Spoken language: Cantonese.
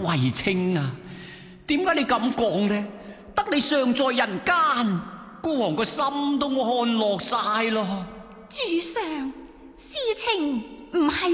衛青啊，點解你咁講呢？得你尚在人間，孤王個心都安樂晒咯。 主上，事情唔係